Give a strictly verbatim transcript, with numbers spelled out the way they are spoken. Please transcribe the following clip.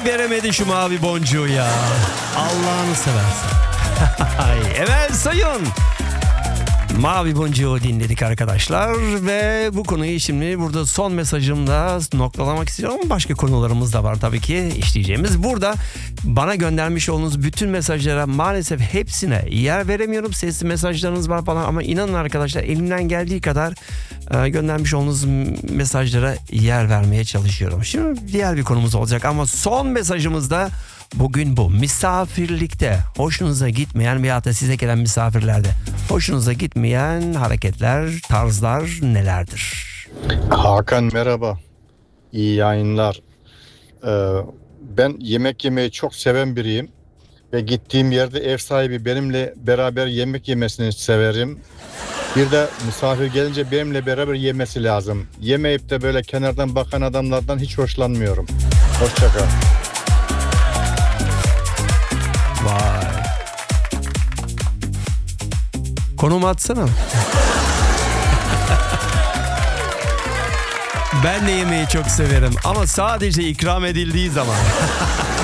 veremedi şu mavi boncuğu ya. Allah'ını seversen. Evet sayın. Mavi boncuğu dinledik arkadaşlar ve bu konuyu şimdi burada son mesajımda noktalamak istiyorum. Başka konularımız da var tabii ki işleyeceğimiz. Burada bana göndermiş olduğunuz bütün mesajlara maalesef hepsine yer veremiyorum. Sesli mesajlarınız var falan ama inanın arkadaşlar elimden geldiği kadar e, göndermiş olduğunuz mesajlara yer vermeye çalışıyorum. Şimdi diğer bir konumuz olacak ama son mesajımızda bugün bu. Misafirlikte hoşunuza gitmeyen veyahut da size gelen misafirlerde hoşunuza gitmeyen hareketler, tarzlar nelerdir? Hakan merhaba. İyi yayınlar. Ee, ben yemek yemeyi çok seven biriyim. Ve gittiğim yerde ev sahibi benimle beraber yemek yemesini severim. Bir de misafir gelince benimle beraber yemesi lazım. Yemeyip de böyle kenardan bakan adamlardan hiç hoşlanmıyorum. Hoşça kal. Vay. Konumu atsana. Ben de yemeği çok severim ama sadece ikram edildiği zaman.